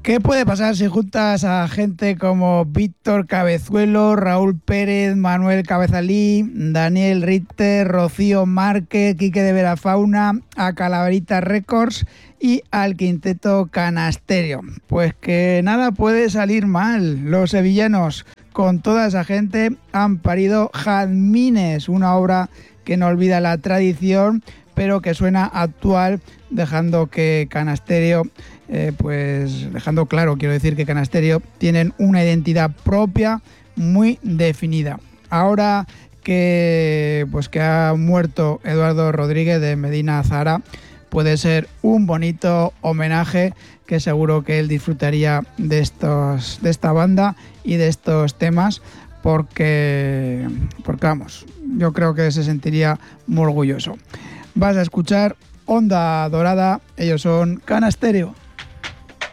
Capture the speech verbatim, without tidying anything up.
¿Qué puede pasar si juntas a gente como Víctor Cabezuelo, Raúl Pérez, Manuel Cabezalí, Daniel Ritter, Rocío Márquez, Quique de Verafauna, a Calaverita Records y al Quinteto Canasterio? Pues que nada puede salir mal. Los sevillanos, con toda esa gente, han parido Jazmines, una obra que no olvida la tradición, pero que suena actual, dejando que Canasterio, eh, pues dejando claro, quiero decir que Canasterio tienen una identidad propia muy definida. Ahora que pues que ha muerto Eduardo Rodríguez de Medina Zahara, puede ser un bonito homenaje que seguro que él disfrutaría de estos, de esta banda y de estos temas, porque, porque vamos, yo creo que se sentiría muy orgulloso. Vas a escuchar Onda Dorada, ellos son Canasterio.